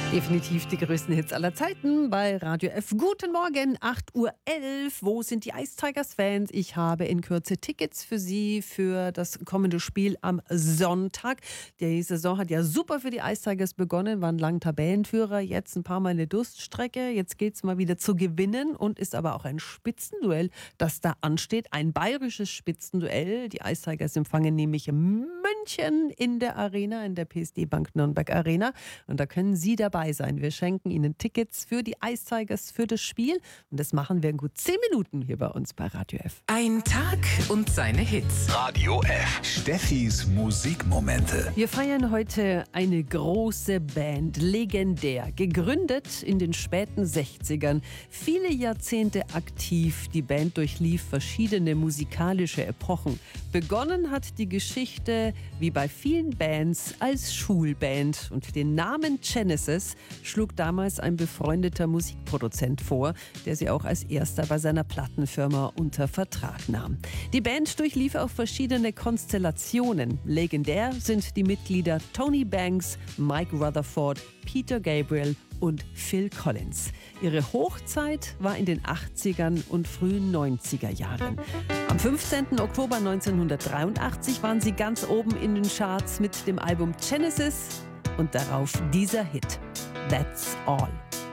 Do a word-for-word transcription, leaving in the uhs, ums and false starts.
Definitiv die größten Hits aller Zeiten bei Radio F. Guten Morgen, acht Uhr elf. Wo sind die Ice Tigers Fans? Ich habe in Kürze Tickets für Sie für das kommende Spiel am Sonntag. Die Saison hat ja super für die Ice Tigers begonnen, waren lang Tabellenführer, jetzt ein paar Mal eine Durststrecke. Jetzt geht es mal wieder zu gewinnen und ist aber auch ein Spitzenduell, das da ansteht. Ein bayerisches Spitzenduell. Die Ice Tigers empfangen nämlich München in der Arena, in der P S D Bank Nürnberg Arena. Und da können Sie dabei sein. Wir schenken Ihnen Tickets für die Ice Tigers für das Spiel. Und das machen wir in gut zehn Minuten hier bei uns bei Radio F. Ein Tag und seine Hits. Radio F. Steffis Musikmomente. Wir feiern heute eine große Band, legendär, gegründet in den späten sechzigern, viele Jahrzehnte aktiv. Die Band durchlief verschiedene musikalische Epochen. Begonnen hat die Geschichte, wie bei vielen Bands, als Schulband. Und den Namen Genesis schlug damals ein befreundeter Musikproduzent vor, der sie auch als erster bei seiner Plattenfirma unter Vertrag nahm. Die Band durchlief auch verschiedene Konstellationen. Legendär sind die Mitglieder Tony Banks, Mike Rutherford, Peter Gabriel und Phil Collins. Ihre Hochzeit war in den achtzigern und frühen neunziger Jahren. Am fünfzehnten Oktober neunzehnhundertdreiundachtzig waren sie ganz oben in den Charts mit dem Album Genesis und darauf dieser Hit, That's All.